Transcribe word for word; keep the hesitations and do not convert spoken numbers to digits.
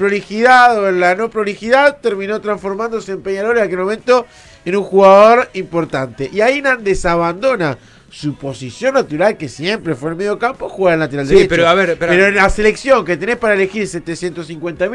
desprolijidad o en la no prolijidad terminó transformándose en Peñarol en aquel momento en un jugador importante. Y ahí Nández abandona su posición natural, que siempre fue el medio campo, juega en lateral Sí, derecho. pero a ver, pero- pero en la selección que tenés para elegir setecientos cincuenta